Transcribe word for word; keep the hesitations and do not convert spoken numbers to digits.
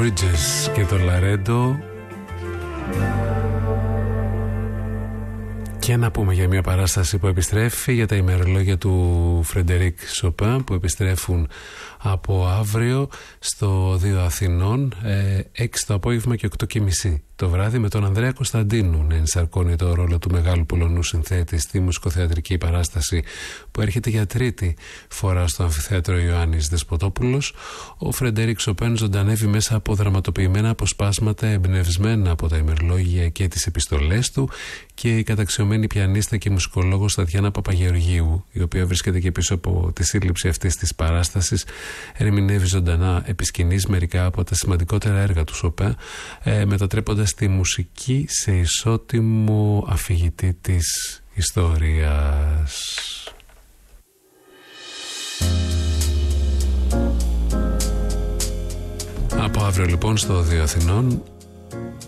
Bridges και το Λαρέντο. Και να πούμε για μια παράσταση που επιστρέφει, για τα ημερολόγια του Φρεντερίκ Σοπέν που επιστρέφουν από αύριο στο δύο Αθηνών, ε, έξι το απόγευμα και οκτώ και μισή το βράδυ, με τον Ανδρέα Κωνσταντίνου να ενσαρκώνει το ρόλο του μεγάλου Πολωνού συνθέτη στη μουσικοθεατρική παράσταση που έρχεται για τρίτη φορά στο Αμφιθέατρο Ιωάννης Δεσποτόπουλος. Ο Φρεντερίκ Σοπέν ζωντανεύει μέσα από δραματοποιημένα αποσπάσματα εμπνευσμένα από τα ημερολόγια και τις επιστολές του, και η καταξιωμένη πιανίστα και μουσικολόγος Τατιάνα Παπαγεωργίου, η οποία βρίσκεται και πίσω από τη σύλληψη αυτής της παράστασης, ερμηνεύει ζωντανά επί σκηνής μερικά από τα σημαντικότερα έργα του Σοπέν, ε, μετατρέποντας τη μουσική σε ισότιμο αφηγητή της ιστορίας. Από αύριο λοιπόν στο δύο Αθηνών